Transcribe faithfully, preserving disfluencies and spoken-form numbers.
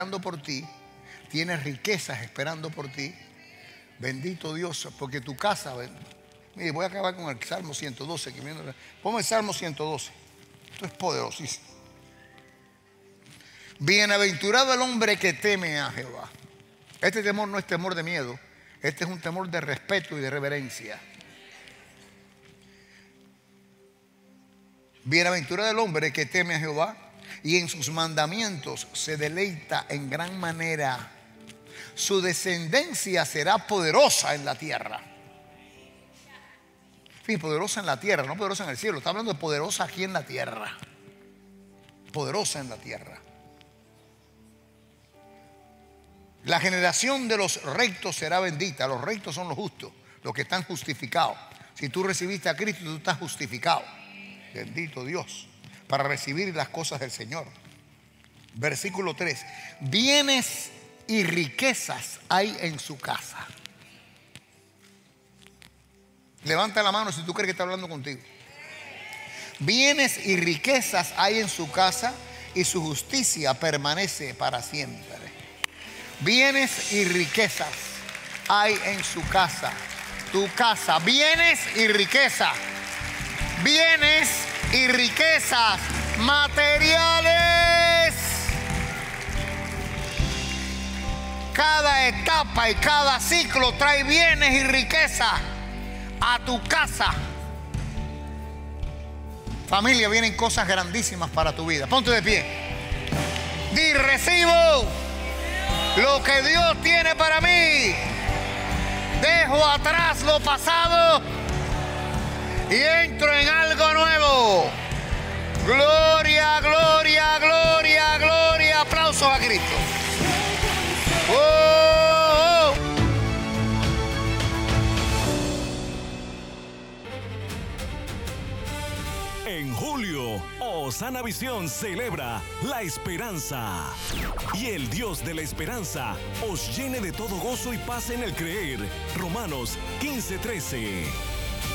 esperando por ti, tienes riquezas esperando por ti. Bendito Dios, porque tu casa, mire, voy a acabar con el Salmo ciento doce. Que viene, ponme el Salmo ciento doce. Esto es poderosísimo. Bienaventurado el hombre que teme a Jehová. Este temor no es temor de miedo, este es un temor de respeto y de reverencia. Bienaventurado el hombre que teme a Jehová y en sus mandamientos se deleita en gran manera. Su descendencia será poderosa en la tierra. Sí, poderosa en la tierra, no poderosa en el cielo. Está hablando de poderosa aquí en la tierra. Poderosa en la tierra. La generación de los rectos será bendita. Los rectos son los justos, los que están justificados. Si tú recibiste a Cristo, tú estás justificado. Bendito Dios, para recibir las cosas del Señor. Versículo tres. Bienes y riquezas hay en su casa. Levanta la mano si tú crees que está hablando contigo. Bienes y riquezas hay en su casa y su justicia permanece para siempre. Bienes y riquezas hay en su casa. Tu casa, bienes y riquezas. Bienes y riquezas materiales. Cada etapa y cada ciclo trae bienes y riquezas a tu casa. Familia, vienen cosas grandísimas para tu vida. Ponte de pie. Di: recibo lo que Dios tiene para mí. Dejo atrás lo pasado y entro en algo nuevo. Gloria, gloria, gloria, gloria. Aplausos a Cristo. Oh, oh. En julio, Osana Visión celebra la esperanza. Y el Dios de la esperanza os llene de todo gozo y paz en el creer. Romanos quince trece.